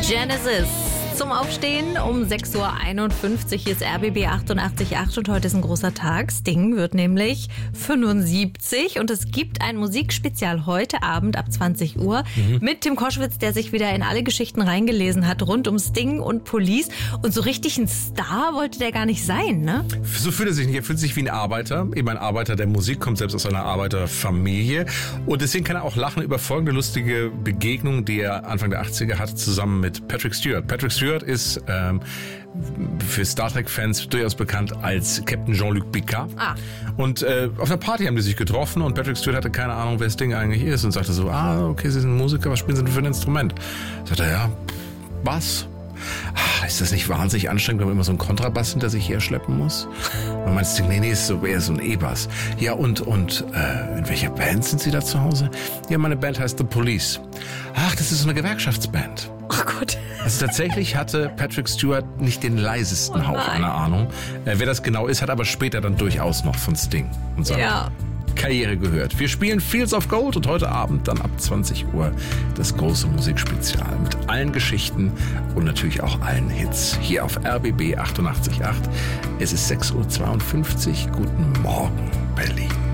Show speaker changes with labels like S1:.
S1: Genesis zum Aufstehen um 6.51 Uhr. Hier ist RBB 88.8 und heute ist ein großer Tag. Sting wird nämlich 75 und es gibt ein Musikspezial heute Abend ab 20 Uhr mit Tim Koschwitz, der sich wieder in alle Geschichten reingelesen hat rund um Sting und Police. Und so richtig ein Star wollte der gar nicht sein, ne?
S2: So fühlt er sich nicht. Er fühlt sich wie ein Arbeiter, eben ein Arbeiter der Musik, kommt selbst aus einer Arbeiterfamilie. Und deswegen kann er auch lachen über folgende lustige Begegnung, die er Anfang der 80er hatte, zusammen mit Patrick Stewart. Patrick Stewart ist für Star Trek-Fans durchaus bekannt als Captain Jean-Luc Picard. Und auf einer Party haben die sich getroffen und Patrick Stewart hatte keine Ahnung, wer Sting eigentlich ist und sagte so, okay, Sie sind Musiker, was spielen Sie denn für ein Instrument? Sagt er, ja, Bass. Ist das nicht wahnsinnig anstrengend, wenn man immer so einen Kontrabass hinter sich her schleppen muss? Und meint Sting, nee, ist so eher so ein E-Bass. Ja, und in welcher Band sind Sie da zu Hause? Ja, meine Band heißt The Police. Ach, das ist so eine Gewerkschaftsband.
S1: Oh Gott.
S2: Also tatsächlich hatte Patrick Stewart nicht den leisesten Hauch einer Ahnung. Wer das genau ist, hat aber später dann durchaus noch von Sting und seiner Karriere gehört. Wir spielen Fields of Gold und heute Abend dann ab 20 Uhr das große Musikspezial mit allen Geschichten und natürlich auch allen Hits. Hier auf RBB 88.8. Es ist 6.52 Uhr. Guten Morgen, Berlin.